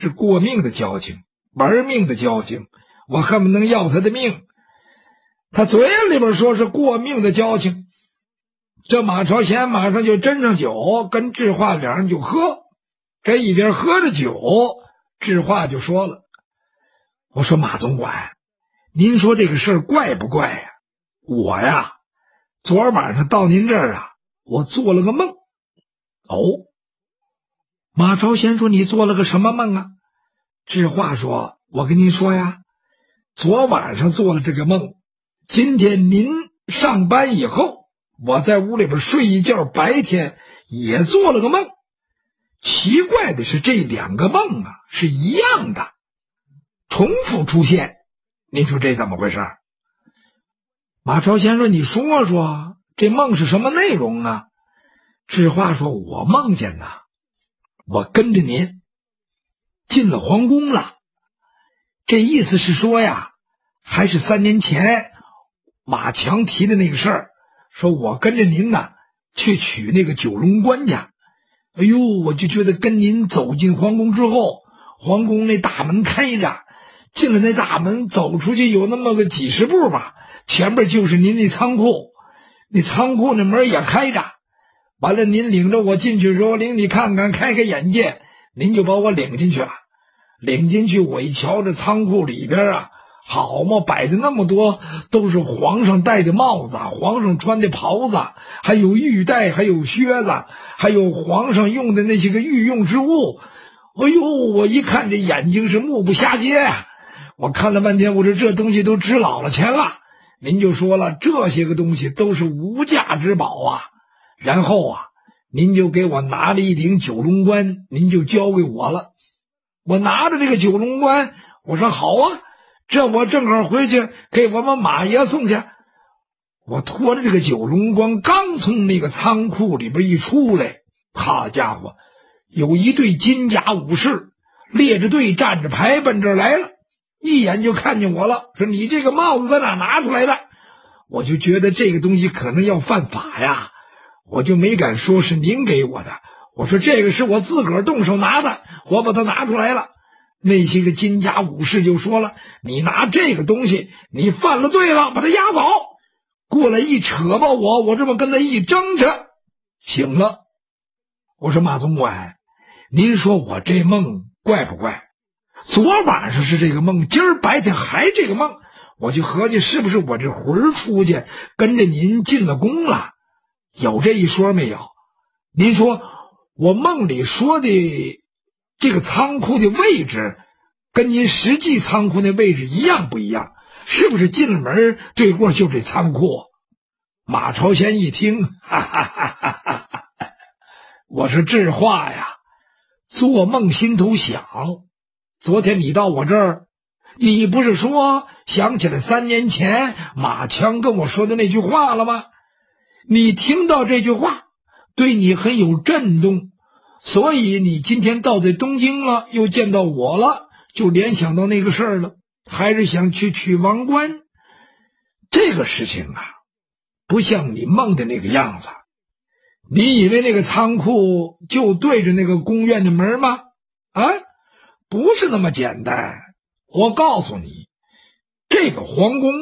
是过命的交情，玩命的交情，我恨不能要他的命。他嘴里边说是过命的交情，这马朝贤马上就斟上酒，跟智化两人就喝。这一边喝着酒，智化就说了：“我说马总管，您说这个事儿怪不怪呀？我呀，昨儿晚上到您这儿啊，我做了个梦。”哦，马朝贤说：“你做了个什么梦啊？”智化说：“我跟您说呀，昨晚上做了这个梦，今天您上班以后，我在屋里边睡一觉，白天也做了个梦。奇怪的是，这两个梦啊是一样的，重复出现。您说这怎么回事？”马朝贤说：“你说说，这梦是什么内容啊？”智化说：“我梦见呐，我跟着您进了皇宫了。这意思是说呀，还是3年前马强提的那个事儿，说我跟着您呢去取那个九龙关去。哎呦，我就觉得跟您走进皇宫之后，皇宫那大门开着，进了那大门走出去有那么个几十步吧，前边就是您那仓库，那仓库那门也开着。完了，您领着我进去的时候，领你看看，开开眼界，您就把我领进去了。领进去，我一瞧，这仓库里边啊，好嘛，摆着那么多都是皇上戴的帽子，皇上穿的袍子，还有玉带，还有靴子，还有皇上用的那些个御用之物。哎呦，我一看这眼睛是目不暇接呀！我看了半天，我说这东西都值老了钱了。您就说了，这些个东西都是无价之宝啊。然后啊，您就给我拿了一顶九龙冠，您就交给我了。我拿着这个九龙冠，我说好啊，这我正好回去给我们马爷送去。我拖着这个九龙冠，刚从那个仓库里边一出来，好家伙，有一队金甲武士列着队站着排奔这儿来了，一眼就看见我了，说你这个帽子在哪拿出来的？我就觉得这个东西可能要犯法呀，我就没敢说是您给我的，我说这个是我自个儿动手拿的，我把它拿出来了。那些个金甲武士就说了，你拿这个东西你犯了罪了，把他押走。过来一扯吧我这么跟他一争去，醒了。我说马总管，您说我这梦怪不怪？昨晚上是这个梦，今儿白天还这个梦，我就合计是不是我这魂儿出去跟着您进了宫了？有这一说没有？您说我梦里说的这个仓库的位置跟您实际仓库那位置一样不一样？是不是进了门对过就这仓库？马朝贤一听，哈哈哈哈哈哈！我说智化呀，做梦心头想，昨天你到我这儿，你不是说想起来3年前马强跟我说的那句话了吗？你听到这句话对你很有震动，所以你今天到在东京了，又见到我了，就联想到那个事儿了，还是想去取王冠。这个事情啊，不像你梦的那个样子。你以为那个仓库就对着那个宫院的门吗？啊，不是那么简单。我告诉你，这个皇宫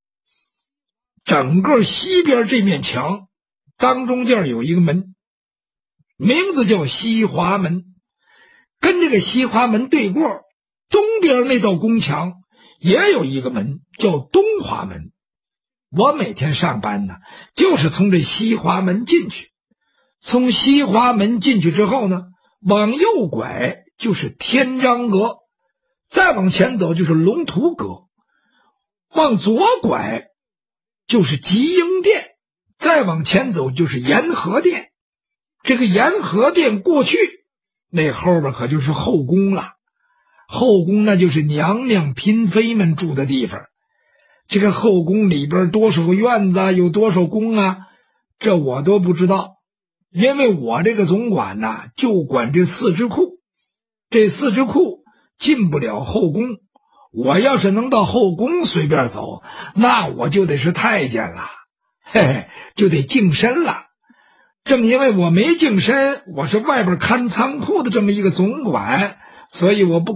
整个西边这面墙当中间有一个门，名字叫西华门，跟这个西华门对过东边那道宫墙也有一个门叫东华门。我每天上班呢，就是从这西华门进去，从西华门进去之后呢，往右拐就是天章阁，再往前走就是龙图阁，往左拐就是吉英殿，再往前走就是延和殿。这个延和殿过去那后边可就是后宫了，后宫那就是娘娘嫔妃们住的地方。这个后宫里边多少个院子，有多少宫啊，这我都不知道，因为我这个总管呢，就管这4智库，这4智库进不了后宫。我要是能到后宫随便走，那我就得是太监了，嘿嘿，就得净身了。正因为我没净身，我是外边看仓库的这么一个总管， 所以我不